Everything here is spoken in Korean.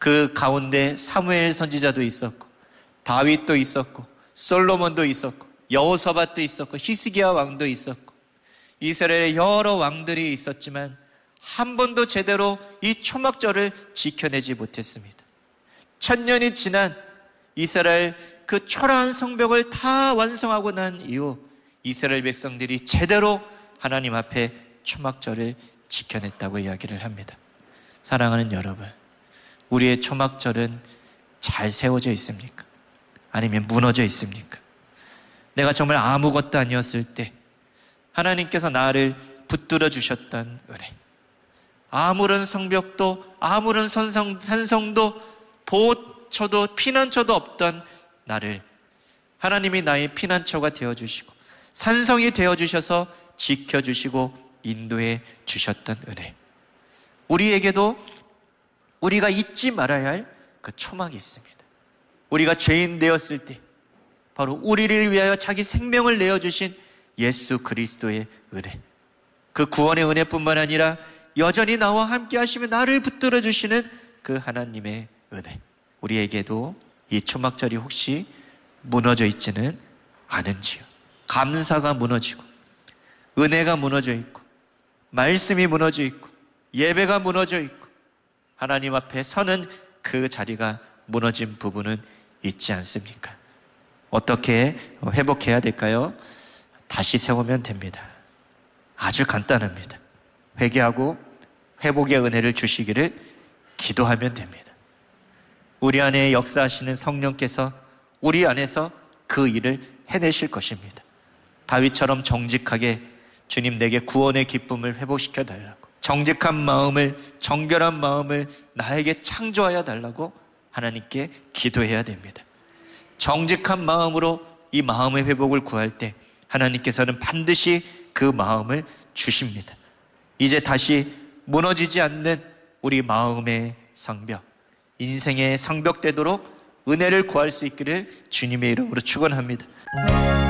그 가운데 사무엘 선지자도 있었고, 다윗도 있었고, 솔로몬도 있었고, 여호사밧도 있었고, 히스기야 왕도 있었고, 이스라엘의 여러 왕들이 있었지만 한 번도 제대로 이 초막절을 지켜내지 못했습니다. 1000년이 지난 이스라엘 그 초라한 성벽을 다 완성하고 난 이후 이스라엘 백성들이 제대로 하나님 앞에 초막절을 지켜냈다고 이야기를 합니다. 사랑하는 여러분, 우리의 초막절은 잘 세워져 있습니까? 아니면 무너져 있습니까? 내가 정말 아무것도 아니었을 때 하나님께서 나를 붙들어 주셨던 은혜, 아무런 성벽도 아무런 산성도 보호처도 피난처도 없던 나를 하나님이 나의 피난처가 되어주시고 산성이 되어주셔서 지켜주시고 인도해 주셨던 은혜, 우리에게도 우리가 잊지 말아야 할 그 초막이 있습니다. 우리가 죄인 되었을 때 바로 우리를 위하여 자기 생명을 내어주신 예수 그리스도의 은혜, 그 구원의 은혜뿐만 아니라 여전히 나와 함께 하시며 나를 붙들어 주시는 그 하나님의 은혜, 우리에게도 이 초막절이 혹시 무너져 있지는 않은지요? 감사가 무너지고 은혜가 무너져 있고 말씀이 무너져 있고 예배가 무너져 있고 하나님 앞에 서는 그 자리가 무너진 부분은 있지 않습니까? 어떻게 회복해야 될까요? 다시 세우면 됩니다. 아주 간단합니다. 회개하고 회복의 은혜를 주시기를 기도하면 됩니다. 우리 안에 역사하시는 성령께서 우리 안에서 그 일을 해내실 것입니다. 다윗처럼 정직하게 주님 내게 구원의 기쁨을 회복시켜 달라고, 정직한 마음을, 정결한 마음을 나에게 창조하여 달라고 하나님께 기도해야 됩니다. 정직한 마음으로 이 마음의 회복을 구할 때 하나님께서는 반드시 그 마음을 주십니다. 이제 다시 무너지지 않는 우리 마음의 성벽, 인생의 성벽 되도록 은혜를 구할 수 있기를 주님의 이름으로 축원합니다.